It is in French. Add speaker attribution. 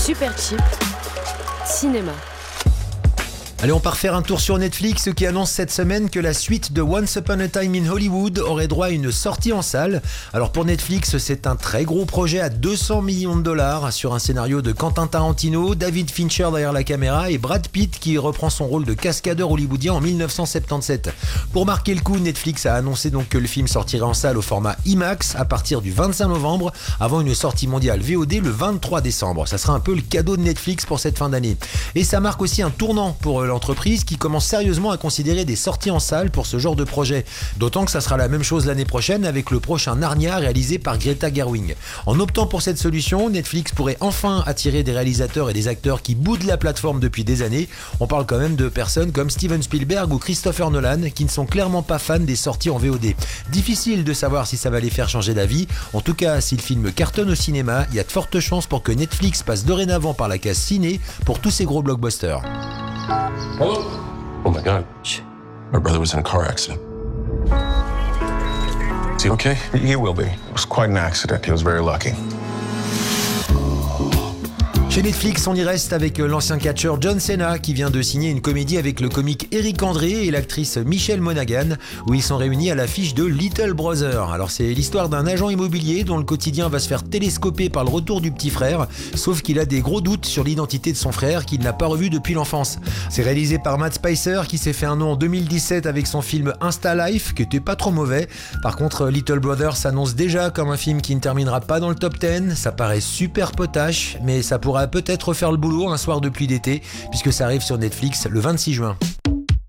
Speaker 1: super cheap, cinéma.
Speaker 2: Allez, on part faire un tour sur Netflix qui annonce cette semaine que la suite de Once Upon a Time in Hollywood aurait droit à une sortie en salle. Alors pour Netflix, c'est un très gros projet à 200 millions de dollars sur un scénario de Quentin Tarantino, David Fincher derrière la caméra et Brad Pitt qui reprend son rôle de cascadeur hollywoodien en 1977. Pour marquer le coup, Netflix a annoncé donc que le film sortirait en salle au format IMAX à partir du 25 novembre avant une sortie mondiale VOD le 23 décembre. Ça sera un peu le cadeau de Netflix pour cette fin d'année. Et ça marque aussi un tournant pour l'entreprise qui commence sérieusement à considérer des sorties en salle pour ce genre de projet. D'autant que ça sera la même chose l'année prochaine avec le prochain Narnia réalisé par Greta Gerwig. En optant pour cette solution, Netflix pourrait enfin attirer des réalisateurs et des acteurs qui boudent la plateforme depuis des années. On parle quand même de personnes comme Steven Spielberg ou Christopher Nolan qui ne sont clairement pas fans des sorties en VOD. Difficile de savoir si ça va les faire changer d'avis. En tout cas, si le film cartonne au cinéma, il y a de fortes chances pour que Netflix passe dorénavant par la case ciné pour tous ces gros blockbusters.
Speaker 3: Hello? Oh my God. My brother was in a car accident. Is he okay?
Speaker 4: He will be. It was quite an accident. He was very lucky.
Speaker 2: Chez Netflix, on y reste avec l'ancien catcheur John Cena qui vient de signer une comédie avec le comique Eric André et l'actrice Michelle Monaghan où ils sont réunis à l'affiche de Little Brother. Alors c'est l'histoire d'un agent immobilier dont le quotidien va se faire télescoper par le retour du petit frère, sauf qu'il a des gros doutes sur l'identité de son frère qu'il n'a pas revu depuis l'enfance. C'est réalisé par Matt Spicer qui s'est fait un nom en 2017 avec son film Insta Life qui était pas trop mauvais. Par contre, Little Brother s'annonce déjà comme un film qui ne terminera pas dans le top 10. Ça paraît super potache, mais ça pourra peut-être faire le boulot un soir de pluie d'été puisque ça arrive sur Netflix le 26 juin.